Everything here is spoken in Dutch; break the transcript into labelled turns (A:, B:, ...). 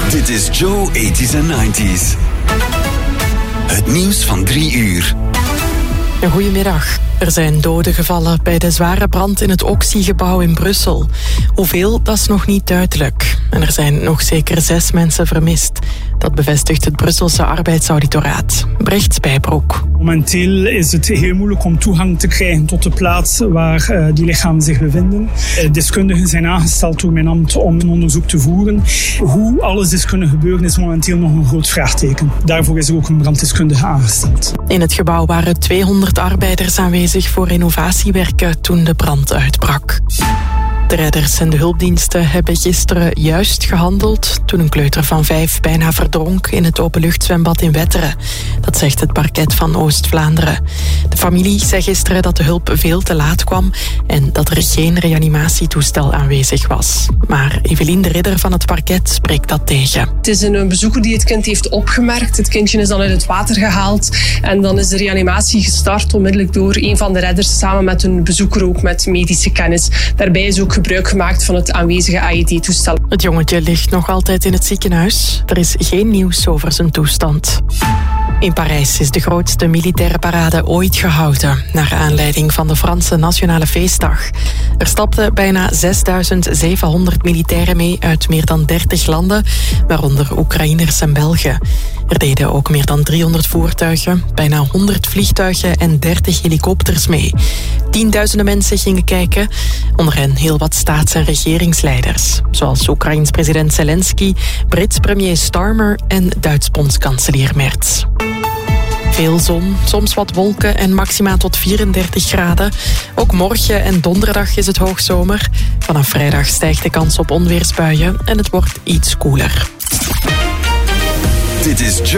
A: Dit is Joe 80s en 90s. Het nieuws van 3 uur.
B: Een goedemiddag. Er zijn doden gevallen bij de zware brand in het Oxy-gebouw in Brussel. Hoeveel, dat is nog niet duidelijk. En er zijn nog zeker 6 mensen vermist. Dat bevestigt het Brusselse arbeidsauditoraat. Brecht Spijbroek.
C: Momenteel is het heel moeilijk om toegang te krijgen tot de plaats waar die lichamen zich bevinden. Deskundigen zijn aangesteld door mijn ambt om een onderzoek te voeren. Hoe alles is kunnen gebeuren is momenteel nog een groot vraagteken. Daarvoor is er ook een branddeskundige aangesteld.
B: In het gebouw waren 200 arbeiders aanwezig voor renovatiewerken toen de brand uitbrak. De redders en de hulpdiensten hebben gisteren juist gehandeld toen een kleuter van 5 bijna verdronk in het openluchtzwembad in Wetteren. Dat zegt het parket van Oost-Vlaanderen. De familie zei gisteren dat de hulp veel te laat kwam en dat er geen reanimatietoestel aanwezig was. Maar Evelien de Ridder van het parket spreekt dat tegen.
D: Het is een bezoeker die het kind heeft opgemerkt. Het kindje is dan uit het water gehaald en dan is de reanimatie gestart onmiddellijk door een van de redders samen met een bezoeker ook met medische kennis. Daarbij is ook gebruik gemaakt van het aanwezige AED-toestel.
B: Het jongetje ligt nog altijd in het ziekenhuis. Er is geen nieuws over zijn toestand. In Parijs is de grootste militaire parade ooit gehouden, naar aanleiding van de Franse Nationale Feestdag. Er stapten bijna 6.700 militairen mee uit meer dan 30 landen, waaronder Oekraïners en Belgen. Er deden ook meer dan 300 voertuigen, bijna 100 vliegtuigen en 30 helikopters mee. Tienduizenden mensen gingen kijken, onder hen heel wat staats- en regeringsleiders, zoals Oekraïns president Zelensky, Brits premier Starmer en Duits bondskanselier Merz. Veel zon, soms wat wolken en maxima tot 34 graden. Ook morgen en donderdag is het hoogzomer. Vanaf vrijdag stijgt de kans op onweersbuien en het wordt iets koeler.
A: Dit is Joe.